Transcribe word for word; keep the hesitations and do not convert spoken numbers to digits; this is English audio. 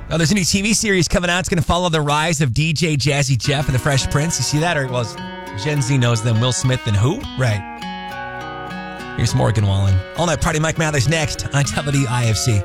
Oh, there's a new T V series coming out. It's going to follow the rise of D J Jazzy Jeff and the Fresh Prince. You see that? Or, well, Gen Z knows them. Will Smith and who? Right. Here's Morgan Wallen. All Night Party, Mike Mathers next on W I F C.